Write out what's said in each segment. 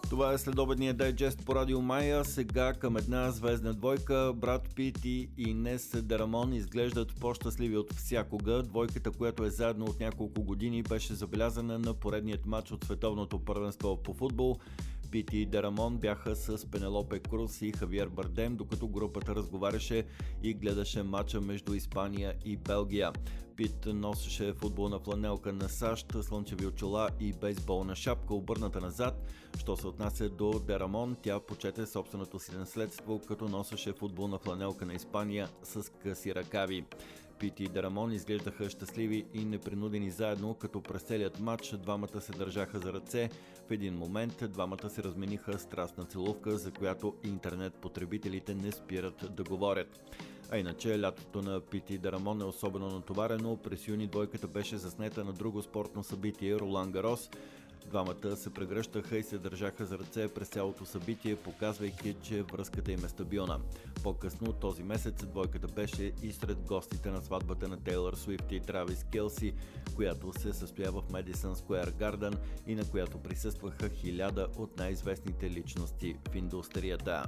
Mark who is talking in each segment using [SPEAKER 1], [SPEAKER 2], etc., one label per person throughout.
[SPEAKER 1] Това е следобедния дайджест по Радио Мая. Сега към една звездна двойка. Брат Пит и Инес де Рамон изглеждат по-щастливи от всякога. Двойката, която е заедно от няколко години, беше забелязана на поредният матч от световното първенство по футбол. Пит и де Рамон бяха с Пенелопе Круз и Хавиер Бардем, докато групата разговаряше и гледаше матча между Испания и Белгия. Пит носеше футболна фланелка на САЩ, слънчеви очила и бейсболна шапка, обърната назад. Що се отнася до де Рамон, тя почете собственото си наследство, като носеше футболна фланелка на Испания с къси ръкави. Пит и де Рамон изглеждаха щастливи и непринудени заедно, като през целият матч двамата се държаха за ръце. В един момент двамата се размениха страстна целувка, за която интернет потребителите не спират да говорят. А иначе лятото на Пит и де Рамон е особено натоварено. През юни двойката беше заснета на друго спортно събитие – Ролан Гарос. Двамата се прегръщаха и се държаха за ръце през цялото събитие, показвайки, че връзката им е стабилна. По-късно този месец двойката беше и сред гостите на сватбата на Тейлър Суифт и Травис Келси, която се състоя в Медисън Скуер Гарден и на която присъстваха 1000 от най-известните личности в индустрията.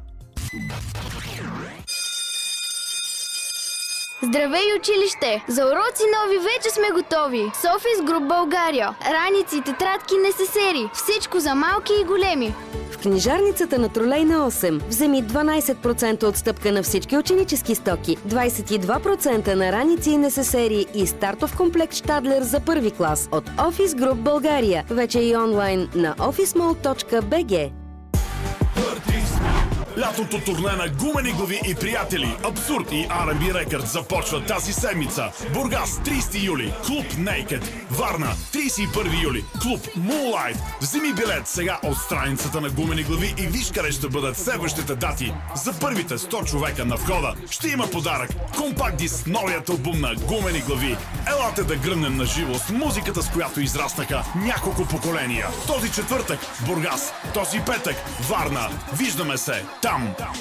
[SPEAKER 2] Здравей, училище! За уроци нови вече сме готови! Софис Груп България. Раници, тетрадки, несесери. Всичко за малки и големи.
[SPEAKER 3] В книжарницата на Тролейна 8 вземи 12% отстъпка на всички ученически стоки, 22% на раници и несесери и стартов комплект Штадлер за първи клас от Офис Груп България. Вече и онлайн на officemall.bg.
[SPEAKER 4] Лятото турне на Гумени глави и приятели, Абсурд и R&B Records започва тази седмица. Бургас 30 юли, клуб Naked. Варна 31 юли, клуб Moonlight. Вземи билет сега от страницата на Гумени глави и виж къде ще бъдат следващите дати. За първите 100 човека на входа ще има подарък. Компакт диск, новият албум на Гумени глави. Елате да гръмнем на живо с музиката, с която израстаха няколко поколения. Този четвъртък Бургас, този петък Варна. Виждаме се там.